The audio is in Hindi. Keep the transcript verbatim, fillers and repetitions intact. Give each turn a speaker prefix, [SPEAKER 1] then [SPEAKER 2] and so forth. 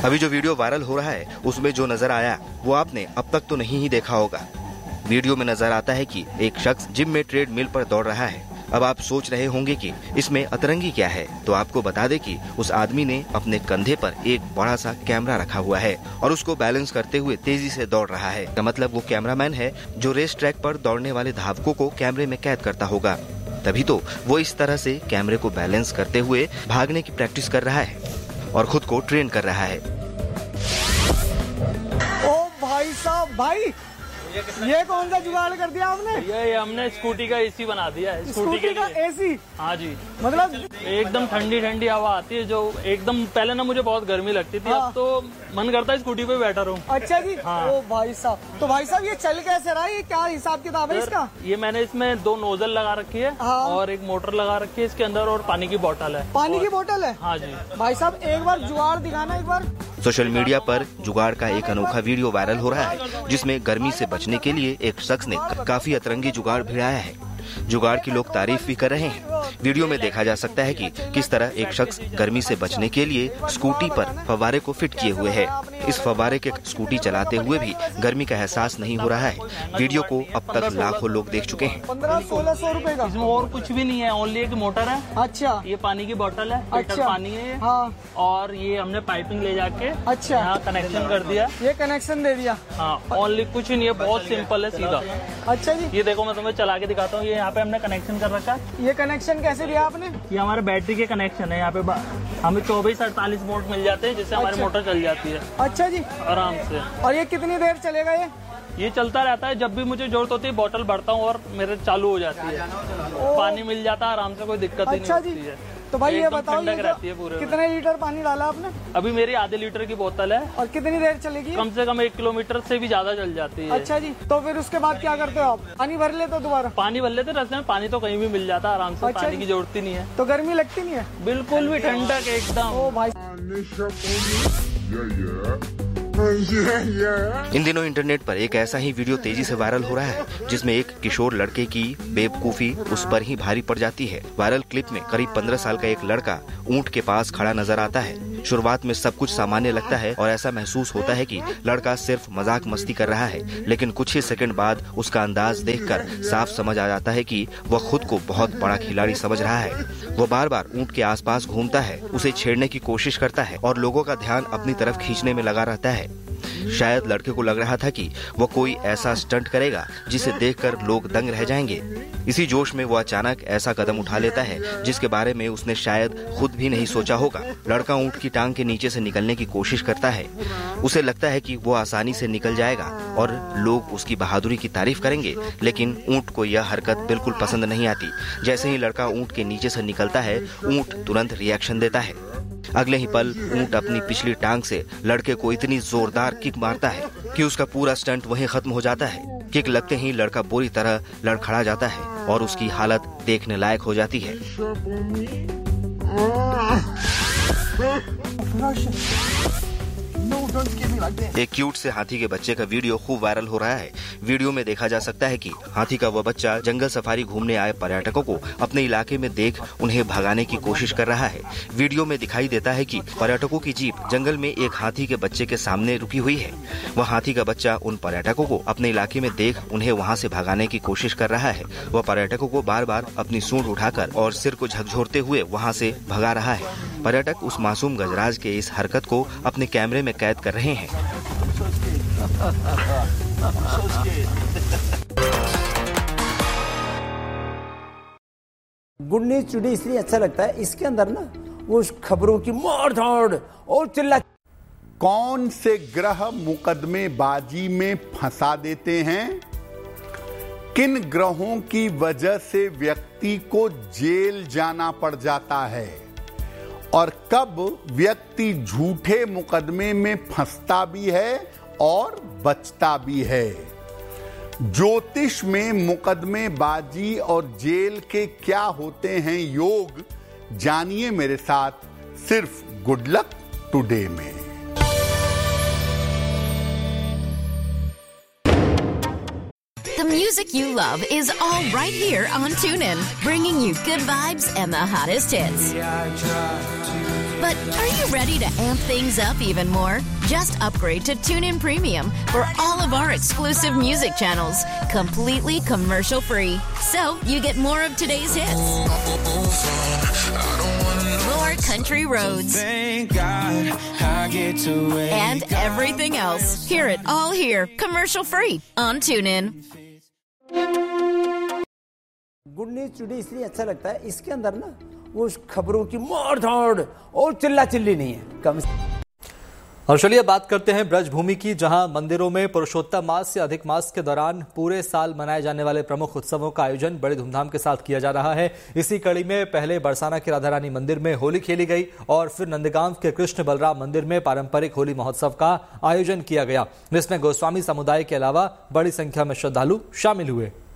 [SPEAKER 1] अभी जो वीडियो वायरल हो रहा है उसमें जो नजर आया वो आपने अब तक तो नहीं ही देखा होगा। वीडियो में नजर आता है कि एक शख्स जिम में ट्रेडमिल पर दौड़ रहा है। अब आप सोच रहे होंगे कि इसमें अतरंगी क्या है, तो आपको बता दें कि उस आदमी ने अपने कंधे पर एक बड़ा सा कैमरा रखा हुआ है और उसको बैलेंस करते हुए तेजी से दौड़ रहा है। का मतलब वो कैमरामैन है जो रेस ट्रैक पर दौड़ने वाले धावकों को कैमरे में कैद करता होगा। तभी तो वो इस तरह से कैमरे को बैलेंस करते हुए भागने की प्रैक्टिस कर रहा है और खुद को ट्रेन कर रहा है।
[SPEAKER 2] ओ भाई साहब, भाई ये कौन सा जुगाड़ कर दिया आपने?
[SPEAKER 3] ये हमने स्कूटी का एसी बना दिया है।
[SPEAKER 2] स्कूटी, स्कूटी का एसी?
[SPEAKER 3] हाँ जी,
[SPEAKER 2] मतलब
[SPEAKER 3] एकदम ठंडी ठंडी हवा आती है। जो एकदम पहले ना मुझे बहुत गर्मी लगती थी,
[SPEAKER 2] हाँ।
[SPEAKER 3] अब तो मन करता है स्कूटी पे बैठा रहूं।
[SPEAKER 2] अच्छा जी।
[SPEAKER 3] हाँ।
[SPEAKER 2] ओ भाई साहब, तो भाई साहब ये चल कैसे रहा है? ये क्या हिसाब किताब है इसका?
[SPEAKER 3] ये मैंने इसमें दो नोजल लगा रखी है,
[SPEAKER 2] हाँ।
[SPEAKER 3] और एक मोटर लगा रखी है इसके अंदर, और पानी की बोतल है।
[SPEAKER 2] पानी
[SPEAKER 3] और...
[SPEAKER 2] की बोतल है?
[SPEAKER 3] हाँ जी।
[SPEAKER 2] भाई साहब एक बार जुगाड़ दिखाना एक बार।
[SPEAKER 1] सोशल मीडिया पर जुगाड़ का एक अनोखा वीडियो वायरल हो रहा है जिसमें गर्मी से बचने के लिए एक शख्स ने काफी अतरंगी जुगाड़ भिड़ाया है। जुगाड़ की लोग तारीफ भी कर रहे हैं। वीडियो में देखा जा सकता है कि किस तरह एक शख्स गर्मी से बचने के लिए स्कूटी पर फव्वारे को फिट किए हुए है। इस फव्वारे के स्कूटी चलाते हुए भी गर्मी का एहसास नहीं हो रहा है। वीडियो को अब तक लाखों लोग देख चुके हैं।
[SPEAKER 2] पंद्रह सोलह सौ रूपए का।
[SPEAKER 3] इसमें और कुछ भी नहीं है, ओनली एक मोटर है।
[SPEAKER 2] अच्छा।
[SPEAKER 3] ये पानी की बोतल है,
[SPEAKER 2] अच्छा।
[SPEAKER 3] पानी है।
[SPEAKER 2] हाँ।
[SPEAKER 3] और ये हमने पाइपिंग ले जाके
[SPEAKER 2] अच्छा
[SPEAKER 3] यहाँ कनेक्शन कर दिया।
[SPEAKER 2] ये कनेक्शन दे दिया?
[SPEAKER 3] हाँ, ओनली कुछ नहीं है, बहुत सिंपल है, सीधा।
[SPEAKER 2] अच्छा जी।
[SPEAKER 3] ये देखो मैं तुम्हें चला के दिखाता हूँ। ये यहाँ पे हमने कनेक्शन कर रखा है।
[SPEAKER 2] ये कनेक्शन कैसे दिया आपने?
[SPEAKER 3] ये हमारे बैटरी के कनेक्शन है। यहाँ पे हमें चौबीस अड़तालीस वोल्ट मिल जाते हैं, जिससे हमारी
[SPEAKER 2] अच्छा।
[SPEAKER 3] मोटर चल जाती है।
[SPEAKER 2] अच्छा जी,
[SPEAKER 3] आराम से।
[SPEAKER 2] और ये कितनी देर चलेगा? ये
[SPEAKER 3] ये चलता रहता है, जब भी मुझे जरूरत होती है बोतल भरता हूँ और मेरे चालू हो जाती है। पानी मिल जाता है आराम से, कोई दिक्कत ही नहीं होती है।
[SPEAKER 2] तो भाई ये बताओ, ये
[SPEAKER 3] रहती है पूरे
[SPEAKER 2] कितने लीटर पानी डाला आपने?
[SPEAKER 3] अभी मेरी आधे लीटर की बोतल है।
[SPEAKER 2] और कितनी देर चलेगी?
[SPEAKER 3] कम से कम एक किलोमीटर से भी ज्यादा चल जाती है।
[SPEAKER 2] अच्छा जी, तो फिर उसके बाद क्या करते हो आप? पानी भर लेते हो दोबारा?
[SPEAKER 3] पानी भर लेते, रास्ते में पानी तो कहीं भी मिल जाता है आराम से।
[SPEAKER 2] अच्छा
[SPEAKER 3] पानी की जरूरत ही नहीं है।
[SPEAKER 2] तो गर्मी लगती नहीं है?
[SPEAKER 3] बिल्कुल भी, ठंडक एकदम।
[SPEAKER 2] ओ भाई।
[SPEAKER 1] इन दिनों इंटरनेट पर एक ऐसा ही वीडियो तेजी से वायरल हो रहा है जिसमें एक किशोर लड़के की बेवकूफी उस पर ही भारी पड़ जाती है। वायरल क्लिप में करीब पंद्रह साल का एक लड़का ऊंट के पास खड़ा नजर आता है। शुरुआत में सब कुछ सामान्य लगता है और ऐसा महसूस होता है कि लड़का सिर्फ मजाक मस्ती कर रहा है, लेकिन कुछ ही सेकंड बाद उसका अंदाज देखकर साफ समझ आ जाता है कि वह खुद को बहुत बड़ा खिलाड़ी समझ रहा है। वो बार बार ऊंट के आसपास घूमता है, उसे छेड़ने की कोशिश करता है और लोगों का ध्यान अपनी तरफ खींचने में लगा रहता है। शायद लड़के को लग रहा था कि वो कोई ऐसा स्टंट करेगा जिसे देखकर लोग दंग रह जाएंगे। इसी जोश में वो अचानक ऐसा कदम उठा लेता है जिसके बारे में उसने शायद खुद भी नहीं सोचा होगा। लड़का ऊंट की टांग के नीचे से निकलने की कोशिश करता है। उसे लगता है कि वो आसानी से निकल जाएगा और लोग उसकी बहादुरी की तारीफ करेंगे, लेकिन ऊंट को यह हरकत बिल्कुल पसंद नहीं आती। जैसे ही लड़का ऊंट के नीचे से निकलता है, ऊंट तुरंत रिएक्शन देता है। अगले ही पल ऊंट अपनी पिछली टांग से लड़के को इतनी जोरदार किक मारता है कि उसका पूरा स्टंट वहीं खत्म हो जाता है। किक लगते ही लड़का बुरी तरह लड़खड़ा जाता है और उसकी हालत देखने लायक हो जाती है। एक क्यूट से हाथी के बच्चे का वीडियो खूब वायरल हो रहा है। वीडियो में देखा जा सकता है कि हाथी का वह बच्चा जंगल सफारी घूमने आए पर्यटकों को अपने इलाके में देख उन्हें भगाने की कोशिश कर रहा है। वीडियो में दिखाई देता है कि पर्यटकों की जीप जंगल में एक हाथी के बच्चे के सामने रुकी हुई है। वह हाथी का बच्चा उन पर्यटकों को अपने इलाके में देख उन्हें वहाँ से भगाने की कोशिश कर रहा है। वह पर्यटकों को बार बार अपनी सूंड उठाकर और सिर को झकझोरते हुए वहाँ से भगा रहा है। पर्यटक उस मासूम गजराज के इस हरकत को अपने कैमरे में कैद कर रहे हैं।
[SPEAKER 4] गुड न्यूज टुडे इसलिए अच्छा लगता है, इसके अंदर ना वो खबरों की मार धाड़ और चिल्ला।
[SPEAKER 5] कौन से ग्रह मुकदमेबाजी में फंसा देते हैं? किन ग्रहों की वजह से व्यक्ति को जेल जाना पड़ जाता है? और कब व्यक्ति झूठे मुकदमे में फंसता भी है और बचता भी है? ज्योतिष में मुकदमेबाजी और जेल के क्या होते हैं योग, जानिए मेरे साथ सिर्फ गुड लक टुडे में।
[SPEAKER 6] The music you love is all right here on TuneIn, bringing you good vibes and the hottest hits. But are you ready to amp things up even more? Just upgrade to TuneIn Premium for all of our exclusive music channels, completely commercial free. So you get more of today's hits, more country roads,
[SPEAKER 7] Thank God I get to
[SPEAKER 6] and everything else. Hear it all here, commercial free on TuneIn.
[SPEAKER 4] Good news today इसलिए अच्छा लगता है, इसके अंदर ना वो खबरों की मार धाड़ और चिल्ला चिल्ली नहीं है, कम से
[SPEAKER 8] और चलिए बात करते हैं ब्रजभूमि की, जहां मंदिरों में पुरुषोत्तम मास या अधिक मास के दौरान पूरे साल मनाए जाने वाले प्रमुख उत्सवों का आयोजन बड़े धूमधाम के साथ किया जा रहा है। इसी कड़ी में पहले बरसाना के राधा रानी मंदिर में होली खेली गई और फिर नंदगांव के कृष्ण बलराम मंदिर में पारंपरिक होली महोत्सव का आयोजन किया गया, जिसमें गोस्वामी समुदाय के अलावा बड़ी संख्या में श्रद्धालु शामिल हुए।